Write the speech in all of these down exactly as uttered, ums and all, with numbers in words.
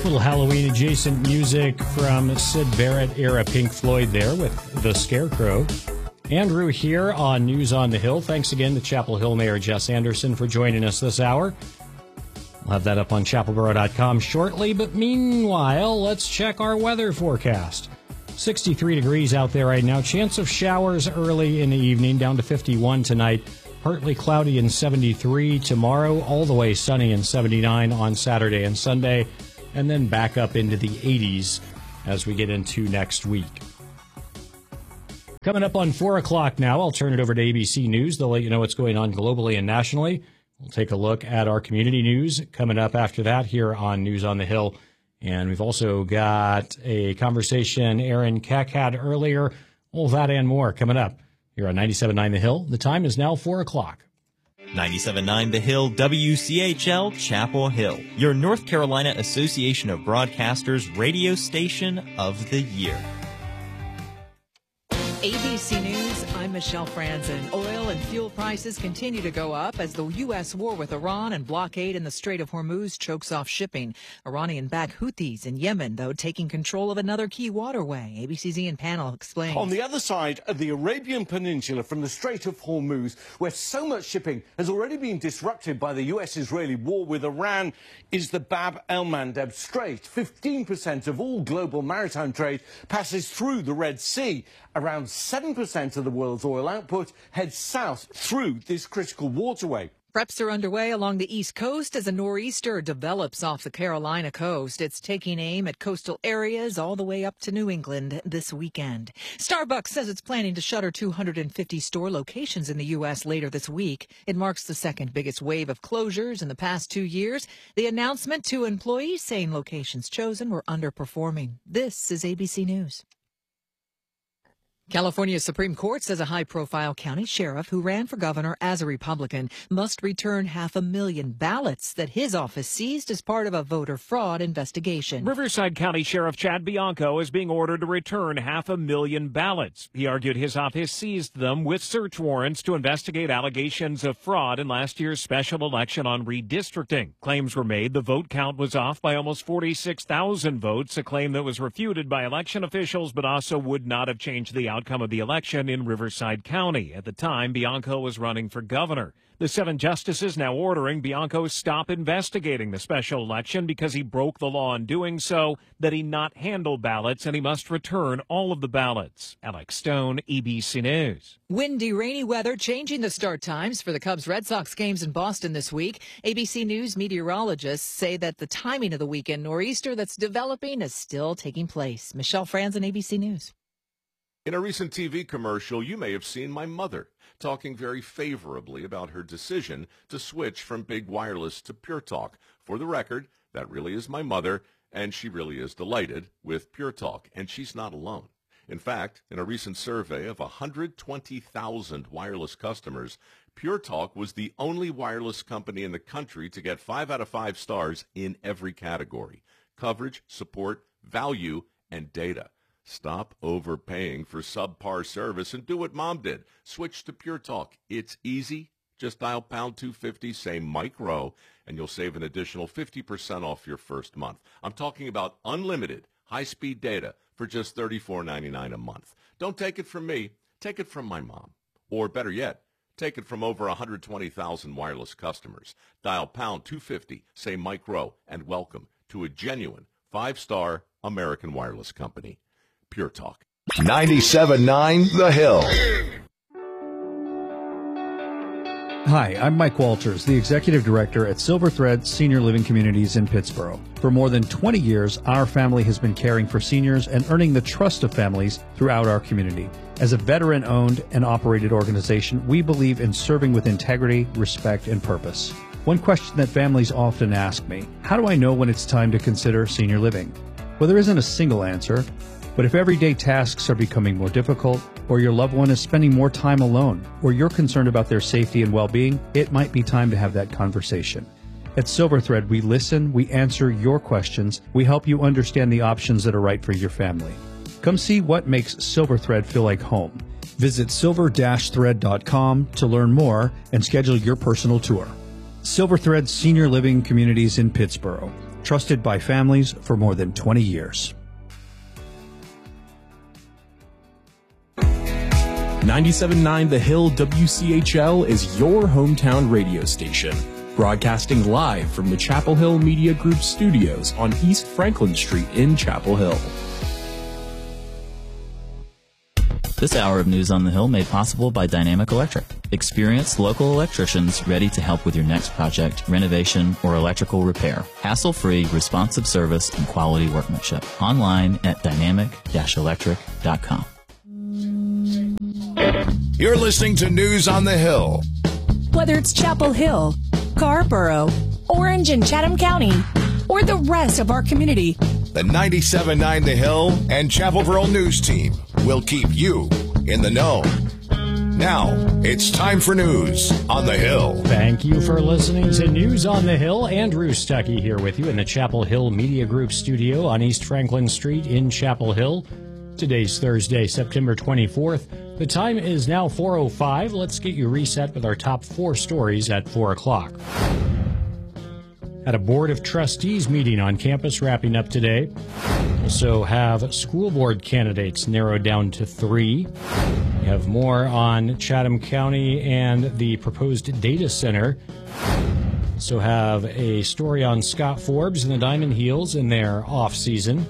Little Halloween-adjacent music from Syd Barrett-era Pink Floyd there with The Scarecrow. Andrew here on News on the Hill. Thanks again to Chapel Hill Mayor Jess Anderson for joining us this hour. We'll have that up on chapel borough dot com shortly, but meanwhile, let's check our weather forecast. sixty-three degrees out there right now. Chance of showers early in the evening, down to fifty-one tonight. Partly cloudy and seventy-three tomorrow, all the way sunny and seventy-nine on Saturday and Sunday, and then back up into the eighties as we get into next week. Coming up on four o'clock now, I'll turn it over to A B C News. They'll let you know what's going on globally and nationally. We'll take a look at our community news coming up after that here on News on the Hill. And we've also got a conversation Aaron Keck had earlier. All that and more coming up here on ninety-seven point nine The Hill. The time is now four o'clock. ninety-seven point nine The Hill, W C H L, Chapel Hill. Your North Carolina Association of Broadcasters radio station of the year. A B C News, I'm Michelle Franzen. Oil and fuel prices continue to go up as the U S war with Iran and blockade in the Strait of Hormuz chokes off shipping. Iranian-backed Houthis in Yemen, though, taking control of another key waterway. A B C's Ian Pannell explains. On the other side of the Arabian Peninsula from the Strait of Hormuz, where so much shipping has already been disrupted by the U S-Israeli war with Iran, is the Bab el-Mandeb Strait. fifteen percent of all global maritime trade passes through the Red Sea. Around seven percent of the world's oil output heads south through this critical waterway. Preps are underway along the East Coast as a nor'easter develops off the Carolina coast. It's taking aim at coastal areas all the way up to New England this weekend. Starbucks says it's planning to shutter two hundred fifty store locations in the U S later this week. It marks the second biggest wave of closures in the past two years. The announcement to employees saying locations chosen were underperforming. This is A B C News. California's Supreme Court says a high-profile county sheriff who ran for governor as a Republican must return half a million ballots that his office seized as part of a voter fraud investigation. Riverside County Sheriff Chad Bianco is being ordered to return half a million ballots. He argued his office seized them with search warrants to investigate allegations of fraud in last year's special election on redistricting. Claims were made the vote count was off by almost forty-six thousand votes, a claim that was refuted by election officials but also would not have changed the outcome of the election in Riverside County. At the time, Bianco was running for governor. The seven justices now ordering Bianco stop investigating the special election because he broke the law in doing so, that he not handle ballots, and he must return all of the ballots. Alex Stone, A B C News. Windy, rainy weather changing the start times for the Cubs-Red Sox games in Boston this week. A B C News meteorologists say that the timing of the weekend nor'easter that's developing is still taking place. Michelle Franzen, A B C News. In a recent T V commercial, you may have seen my mother talking very favorably about her decision to switch from Big Wireless to Pure Talk. For the record, that really is my mother, and she really is delighted with Pure Talk, and she's not alone. In fact, in a recent survey of one hundred twenty thousand wireless customers, Pure Talk was the only wireless company in the country to get five out of five stars in every category: coverage, support, value, and data. Stop overpaying for subpar service and do what Mom did. Switch to Pure Talk. It's easy. Just dial pound two fifty, say Mike Rowe, and you'll save an additional fifty percent off your first month. I'm talking about unlimited high-speed data for just thirty-four ninety-nine a month. Don't take it from me. Take it from my mom. Or better yet, take it from over one hundred twenty thousand wireless customers. Dial pound two fifty, say Mike Rowe, and welcome to a genuine five-star American wireless company. Pure Talk. ninety-seven point nine The Hill. Hi, I'm Mike Walters, the Executive Director at Silver Thread Senior Living Communities in Pittsboro. For more than twenty years, our family has been caring for seniors and earning the trust of families throughout our community. As a veteran-owned and operated organization, we believe in serving with integrity, respect, and purpose. One question that families often ask me, how do I know when it's time to consider senior living? Well, there isn't a single answer. But if everyday tasks are becoming more difficult, or your loved one is spending more time alone, or you're concerned about their safety and well-being, it might be time to have that conversation. At Silver Thread, we listen, we answer your questions, we help you understand the options that are right for your family. Come see what makes Silver Thread feel like home. Visit silver dash thread dot com to learn more and schedule your personal tour. Silver Thread Senior Living Communities in Pittsboro. trusted by families for more than twenty years. ninety-seven point nine The Hill W C H L is your hometown radio station, broadcasting live from the Chapel Hill Media Group studios on East Franklin Street in Chapel Hill. This hour of News on the Hill made possible by Dynamic Electric. Experienced local electricians ready to help with your next project, renovation, or electrical repair. Hassle-free, responsive service and quality workmanship. Online at dynamic dash electric dot com. You're listening to News on the Hill. Whether it's Chapel Hill, Carrboro, Orange and Chatham County, or the rest of our community, the ninety-seven point nine The Hill and Chapel Borough News Team will keep you in the know. Now, it's time for News on the Hill. Thank you for listening to News on the Hill. Andrew Stuckey here with you in the Chapel Hill Media Group studio on East Franklin Street in Chapel Hill. Today's Thursday, September twenty-fourth. The time is now four oh five. Let's get you reset with our top four stories at four o'clock. Had a Board of Trustees meeting on campus wrapping up today. Also have school board candidates narrowed down to three. We have more on Chatham County and the proposed data center. Also have a story on Scott Forbes and the Diamond Heels in their off-season.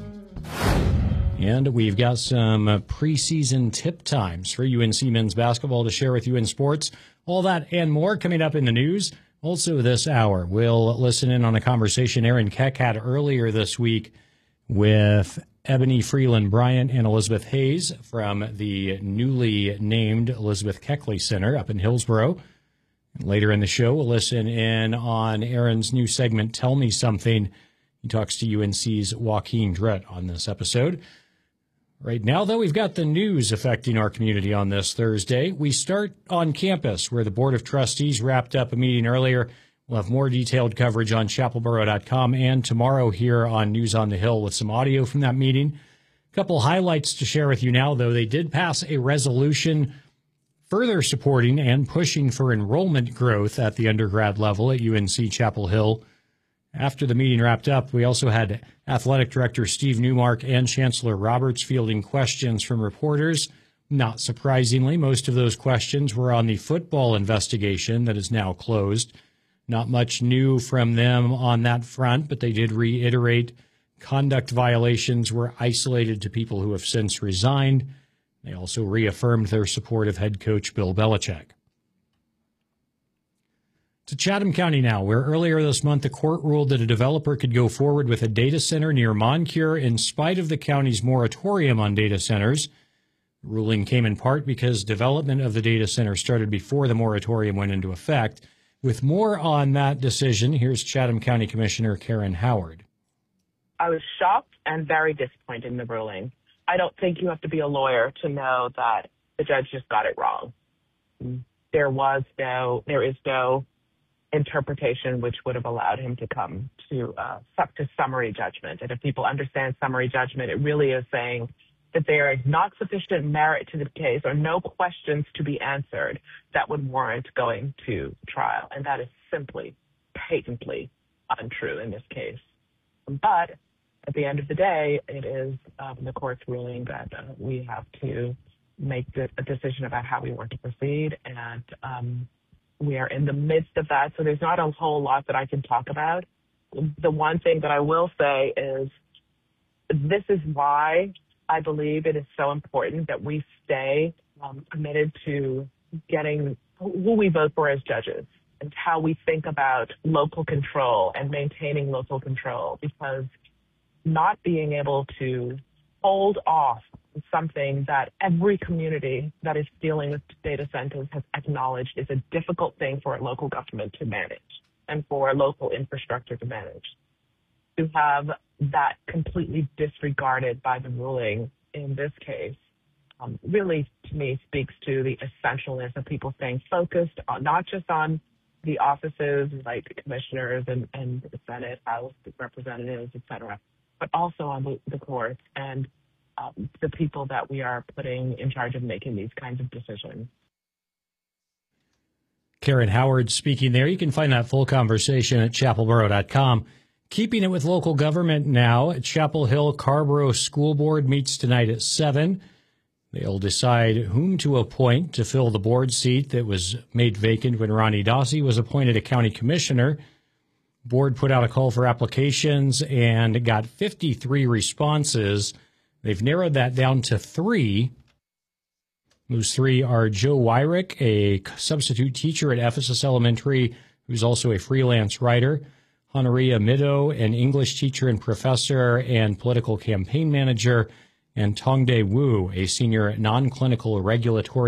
And we've got some preseason tip times for U N C men's basketball to share with you in sports. All that and more coming up in the news. Also this hour, we'll listen in on a conversation Aaron Keck had earlier this week with Ebony Freeland Bryant and Elizabeth Hayes from the newly named Elizabeth Keckley Center up in Hillsborough. Later in the show, we'll listen in on Aaron's new segment, Tell Me Something. He talks to U N C's Joaquin Drett on this episode. Right now, though, we've got the news affecting our community on this Thursday. We start on campus, where the Board of Trustees wrapped up a meeting earlier. We'll have more detailed coverage on chapel borough dot com and tomorrow here on News on the Hill with some audio from that meeting. A couple highlights to share with you now, though. They did pass a resolution further supporting and pushing for enrollment growth at the undergrad level at U N C Chapel Hill. After the meeting wrapped up, we also had Athletic Director Steve Newmark and Chancellor Roberts fielding questions from reporters. Not surprisingly, most of those questions were on the football investigation that is now closed. Not much new from them on that front, but they did reiterate conduct violations were isolated to people who have since resigned. They also reaffirmed their support of head coach Bill Belichick. To Chatham County now, where earlier this month the court ruled that a developer could go forward with a data center near Moncure in spite of the county's moratorium on data centers. The ruling came in part because development of the data center started before the moratorium went into effect. With more on that decision, here's Chatham County Commissioner Karen Howard. I was shocked and very disappointed in the ruling. I don't think you have to be a lawyer to know that the judge just got it wrong. There was no, there is no interpretation which would have allowed him to come to uh, to summary judgment. And if people understand summary judgment, it really is saying that there is not sufficient merit to the case or no questions to be answered that would warrant going to trial. And that is simply, patently untrue in this case. But at the end of the day, it is um, the court's ruling that uh, we have to make the, a decision about how we want to proceed. And um, we are in the midst of that, so there's not a whole lot that I can talk about. The one thing that I will say is this is why I believe it is so important that we stay um, committed to getting who we vote for as judges and how we think about local control and maintaining local control, because not being able to hold off something that every community that is dealing with data centers has acknowledged is a difficult thing for a local government to manage and for a local infrastructure to manage. To have that completely disregarded by the ruling in this case um, really, to me, speaks to the essentialness of people staying focused on not just on the offices like commissioners and, and the Senate, House representatives, et cetera, but also on the, the courts and Um, the people that we are putting in charge of making these kinds of decisions. Karen Howard speaking there. You can find that full conversation at chapel borough dot com. Keeping it with local government now, Chapel Hill Carrboro School Board meets tonight at seven. They'll decide whom to appoint to fill the board seat that was made vacant when Ronnie Dossi was appointed a county commissioner. Board put out a call for applications and got fifty-three responses. They've narrowed that down to three. Those three are Joe Wyrick, a substitute teacher at Ephesus Elementary, who's also a freelance writer. Honoria Middo, an English teacher and professor and political campaign manager. And Tongdae Wu, a senior non-clinical regulatory